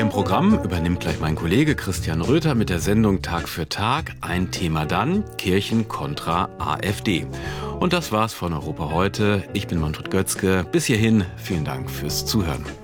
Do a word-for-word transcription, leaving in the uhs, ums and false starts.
Hier im Programm übernimmt gleich mein Kollege Christian Röther mit der Sendung Tag für Tag. Ein Thema dann, Kirchen kontra AfD. Und das war's von Europa heute. Ich bin Manfred Götzke. Bis hierhin, vielen Dank fürs Zuhören.